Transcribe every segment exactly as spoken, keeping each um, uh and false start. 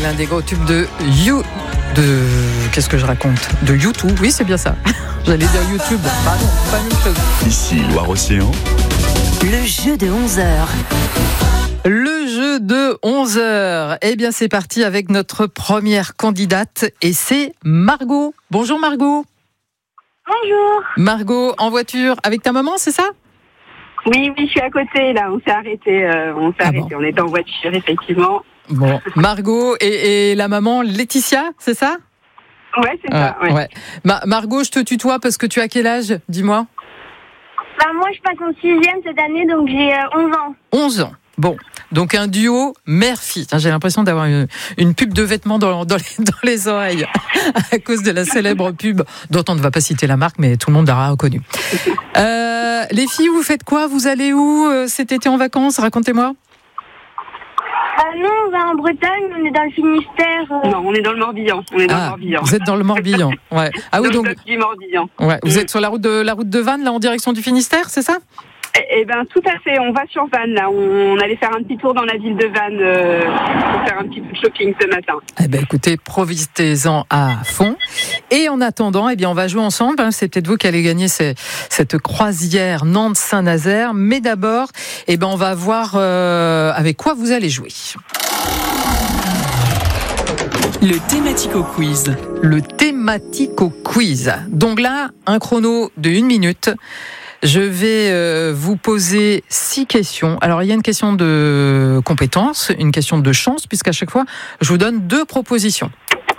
C'est l'un des gros tubes de You... De... Qu'est-ce que je raconte ? De YouTube, oui, c'est bien ça. J'allais dire YouTube. Pardon, pas la même chose. Ici, Loire-Océan. Le jeu de onze heures. Le jeu de onze heures. Eh bien, c'est parti avec notre première candidate et c'est Margot. Bonjour Margot. Bonjour. Margot, en voiture avec ta maman, c'est ça ? Oui, oui, je suis à côté, là. On s'est arrêté. Euh, on s'est Ah arrêté. bon. On était en voiture, effectivement. Bon, Margot et, et la maman Laetitia, c'est ça ? Ouais, c'est ça. Ouais. ouais. Ma- Margot, je te tutoie parce que tu as quel âge ? Dis-moi. Bah, moi, je passe en sixième cette année, donc j'ai euh, onze ans. onze ans. Bon, donc un duo mère-fille. J'ai l'impression d'avoir une, une pub de vêtements dans, dans, les, dans les oreilles à cause de la célèbre pub dont on ne va pas citer la marque, mais tout le monde l'aura reconnue. Euh, les filles, vous faites quoi ? Vous allez où euh, cet été en vacances ? Racontez-moi. Bah, nous, on va en Bretagne, on est dans le Finistère. Euh... Non, on est dans le Morbihan. On est dans Ah, le Morbihan. vous êtes dans le Morbihan. Ouais. Ah oui, Dans donc le du Morbihan. ouais, vous Mm. êtes sur la route de la route de Vannes, là en direction du Finistère, c'est ça ? Eh, eh ben, tout à fait. On va sur Vannes, là. On, on allait faire un petit tour dans la ville de Vannes euh, pour faire un petit peu de shopping ce matin. Eh ben écoutez, profitez-en à fond. Et en attendant, eh bien on va jouer ensemble. Hein. C'est peut-être vous qui allez gagner ces, cette croisière Nantes-Saint-Nazaire. Mais d'abord, eh ben on va voir euh, avec quoi vous allez jouer. Le thématico quiz. Le thématico quiz. Donc là, un chrono de une minute. Je vais euh, vous poser six questions. Alors, il y a une question de compétence, une question de chance, puisqu'à chaque fois, je vous donne deux propositions. D'accord ?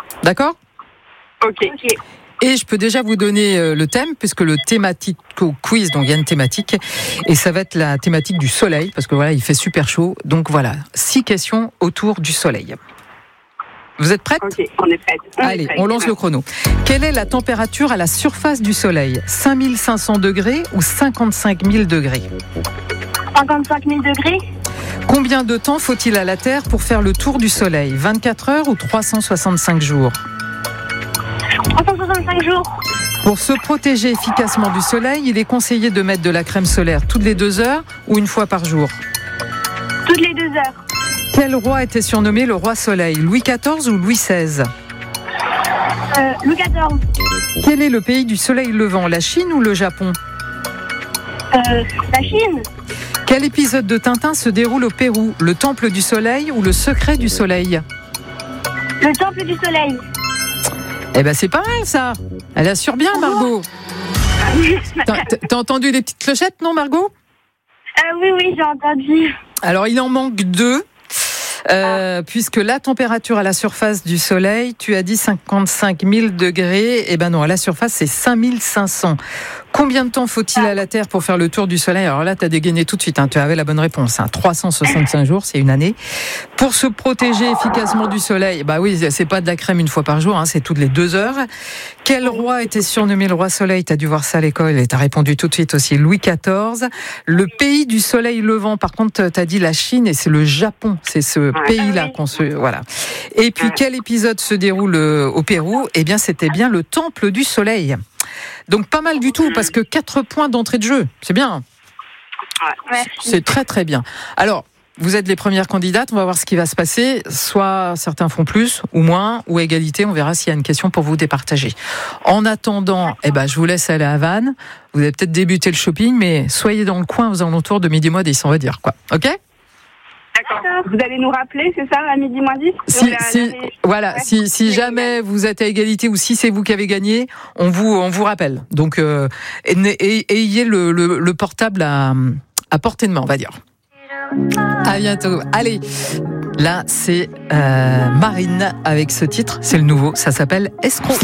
Ok. Ok. Et je peux déjà vous donner euh, le thème, puisque le thématico quiz, donc il y a une thématique, et ça va être la thématique du soleil, parce que voilà, il fait super chaud. Donc voilà, six questions autour du soleil. Vous êtes prêtes ? Ok, on est prête. On Allez, est prête. on lance le chrono. Quelle est la température à la surface du Soleil ? cinq mille cinq cents degrés ou cinquante-cinq mille degrés ? cinquante-cinq mille degrés. Combien de temps faut-il à la Terre pour faire le tour du Soleil ? vingt-quatre heures ou trois cent soixante-cinq jours ? trois cent soixante-cinq jours. Pour se protéger efficacement du Soleil, il est conseillé de mettre de la crème solaire toutes les deux heures ou une fois par jour ? Toutes les deux heures. Quel roi était surnommé le roi Soleil ? Louis quatorze ou Louis seize ? Euh, Louis quatorze. Quel est le pays du soleil levant ? La Chine ou le Japon ? Euh, la Chine. Quel épisode de Tintin se déroule au Pérou ? Le Temple du Soleil ou le Secret du Soleil ? Le temple du soleil. Eh ben c'est pas mal ça. Elle assure bien Margot. T'as, t'as entendu les petites clochettes, non Margot ? Euh, oui, oui, j'ai entendu. Alors il en manque deux. Euh, puisque la température à la surface du Soleil, tu as dit cinquante-cinq mille degrés, eh ben non, à la surface c'est cinq mille cinq cents. Combien de temps faut-il à la Terre pour faire le tour du Soleil ? Alors là, tu as dégainé tout de suite, hein, tu avais la bonne réponse. Hein, trois cent soixante-cinq jours, c'est une année. Pour se protéger efficacement du Soleil, bah oui, c'est pas de la crème une fois par jour, hein, c'est toutes les deux heures. Quel roi était surnommé le roi Soleil ? Tu as dû voir ça à l'école et tu as répondu tout de suite aussi, Louis quatorze. Le pays du soleil levant, par contre, tu as dit la Chine et c'est le Japon, c'est ce pays-là qu'on se... Voilà. Et puis, quel épisode se déroule au Pérou ? Eh bien, c'était bien le Temple du Soleil. Donc, pas mal du tout, parce que quatre points d'entrée de jeu. C'est bien. Merci. C'est très, très bien. Alors, vous êtes les premières candidates. On va voir ce qui va se passer. Soit certains font plus ou moins, ou égalité. On verra s'il y a une question pour vous départager. En attendant, eh ben, je vous laisse aller à Vannes. Vous avez peut-être débuté le shopping, mais soyez dans le coin aux alentours de midi moins dix, on va dire, quoi. OK ? D'accord. Vous allez nous rappeler, c'est ça, à midi moins dix ? Si, la- si, la- voilà, Ouais. si, si jamais vous êtes à égalité ou si c'est vous qui avez gagné, on vous, on vous rappelle. Donc, euh, et- et- ayez le, le, le portable à, à portée de main, on va dire. À bientôt. Allez, là, c'est euh, Marine avec ce titre. C'est le nouveau. Ça s'appelle Escroc.